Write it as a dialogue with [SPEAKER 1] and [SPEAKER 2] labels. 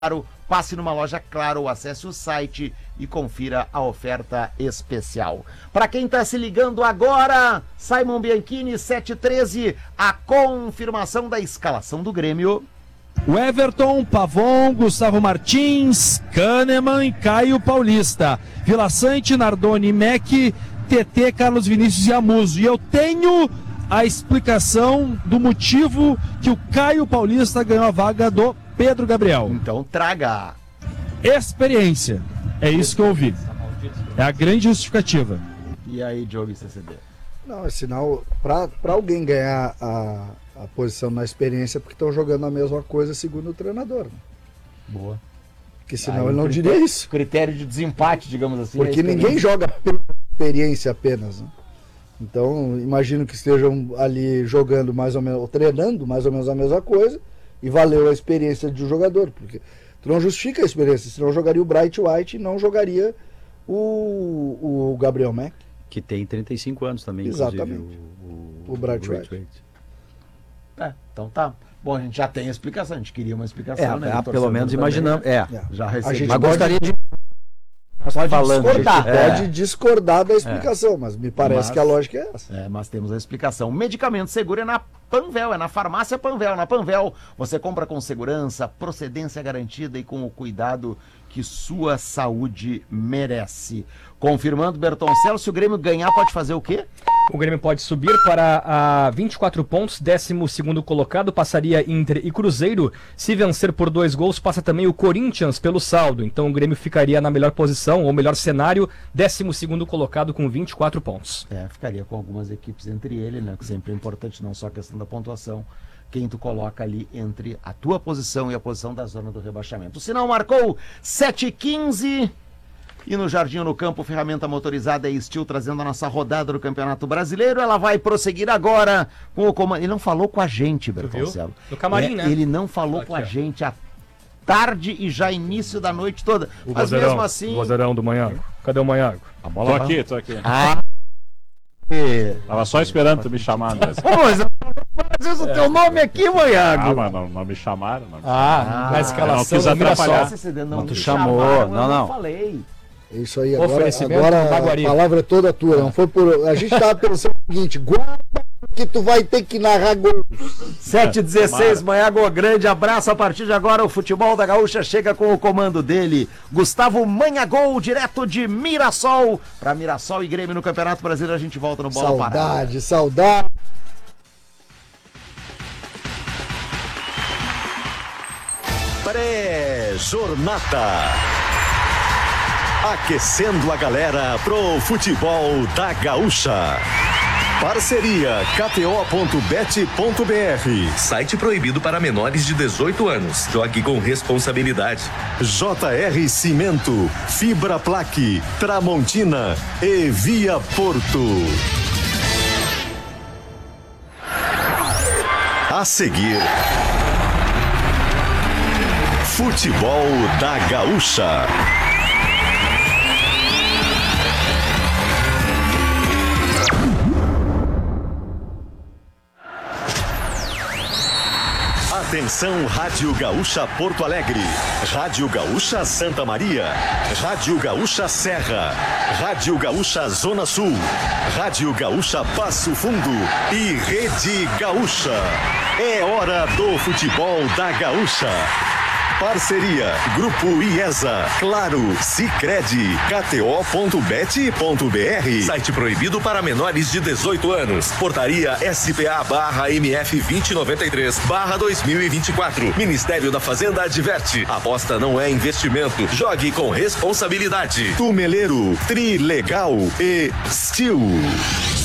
[SPEAKER 1] Claro, passe numa loja Claro ou acesse o site e confira a oferta especial. Para quem está se ligando agora, Simon Bianchini, 7h13, a confirmação da escalação do Grêmio.
[SPEAKER 2] O Everton, Pavon, Gustavo Martins, Kahneman e Caio Paulista. Vila Sante, Nardoni, Mac, TT, Carlos Vinícius e Amuso. E eu tenho a explicação do motivo que o Caio Paulista ganhou a vaga do Pedro Gabriel.
[SPEAKER 1] Então traga.
[SPEAKER 2] Experiência. É isso que eu ouvi. É a grande justificativa.
[SPEAKER 1] E aí, Diogo e CCD?
[SPEAKER 3] Não, é sinal para alguém ganhar a posição na experiência porque estão jogando a mesma coisa segundo o treinador. Né?
[SPEAKER 1] Boa.
[SPEAKER 3] Porque senão ele não diria isso.
[SPEAKER 1] Critério de desempate, digamos assim.
[SPEAKER 3] Porque ninguém joga pela experiência apenas. Né? Então, imagino que estejam ali jogando mais ou menos, ou treinando mais ou menos a mesma coisa e valeu a experiência de um jogador. Porque tu não justifica a experiência, senão jogaria o Bright White e não jogaria o Gabriel Mack.
[SPEAKER 4] Que tem 35 anos também,
[SPEAKER 3] exatamente. O Bright White.
[SPEAKER 1] Então tá. Bom, a gente já tem a explicação, a gente queria uma explicação, né?
[SPEAKER 4] Pelo menos imaginamos.
[SPEAKER 1] Já recebemos.
[SPEAKER 4] Mas gostaria de...
[SPEAKER 3] Pode discordar da explicação, mas me parece que a lógica é essa.
[SPEAKER 1] Mas temos a explicação. Medicamento seguro é na Panvel, é na farmácia Panvel. Na Panvel você compra com segurança, procedência garantida e com o cuidado que sua saúde merece. Confirmando, Bertoncello, se o Grêmio ganhar, pode fazer o quê?
[SPEAKER 5] O Grêmio pode subir para 24 pontos, 12º colocado, passaria Inter e Cruzeiro. Se vencer por 2 gols, passa também o Corinthians pelo saldo. Então o Grêmio ficaria na melhor posição, ou melhor cenário, 12º colocado com 24 pontos.
[SPEAKER 1] Ficaria com algumas equipes entre ele, né? Que sempre é importante, não só a questão da pontuação. Quem tu coloca ali entre a tua posição e a posição da zona do rebaixamento. O sinal marcou 7h15. E no Jardim no Campo, ferramenta motorizada e Steel trazendo a nossa rodada do Campeonato Brasileiro. Ela vai prosseguir agora com o comando. Ele não falou com a gente, Bertoncello.
[SPEAKER 5] No camarim, né?
[SPEAKER 1] Ele não falou com a gente à tarde e já início da noite toda. Mas mesmo assim...
[SPEAKER 6] O vozeirão do Manhago. Cadê o Manhago?
[SPEAKER 1] A bola
[SPEAKER 6] Tô aqui.
[SPEAKER 1] Ah,
[SPEAKER 6] Tava só esperando tu me chamar. Mas...
[SPEAKER 1] Às vezes o teu nome aqui, Manhago.
[SPEAKER 6] Mas não me chamaram.
[SPEAKER 5] Na escalação
[SPEAKER 6] não quis atrapalhar.
[SPEAKER 1] Não
[SPEAKER 4] tu chamou.
[SPEAKER 1] Não falei.
[SPEAKER 3] Isso aí,
[SPEAKER 5] Oferecimento
[SPEAKER 3] agora
[SPEAKER 5] do Baguari.
[SPEAKER 3] a palavra é toda tua. Não foi por... A gente tava pensando o seguinte, guarda que tu vai ter que narrar gols.
[SPEAKER 1] 7h16, Manhago, grande abraço. A partir de agora o futebol da Gaúcha chega com o comando dele, Gustavo Manhagol, direto de Mirassol. Para Mirassol e Grêmio no Campeonato Brasileiro, a gente volta no Bola Parada.
[SPEAKER 3] Saudade.
[SPEAKER 7] Pré-jornada. Aquecendo a galera pro futebol da Gaúcha. Parceria KTO.bet.br.
[SPEAKER 8] Site proibido para menores de 18 anos. Jogue com responsabilidade.
[SPEAKER 7] JR Cimento, Fibra Plaque, Tramontina e Via Porto. A seguir, futebol da Gaúcha. Atenção, Rádio Gaúcha Porto Alegre, Rádio Gaúcha Santa Maria, Rádio Gaúcha Serra, Rádio Gaúcha Zona Sul, Rádio Gaúcha Passo Fundo e Rede Gaúcha. É hora do futebol da Gaúcha. Parceria Grupo IESA, Claro, Sicredi, KTO.bet.br.
[SPEAKER 8] Site proibido para menores de 18 anos. Portaria SPA/MF 2093/2024. Ministério da Fazenda adverte. Aposta não é investimento. Jogue com responsabilidade.
[SPEAKER 7] Tumeleiro, Trilegal e Steel.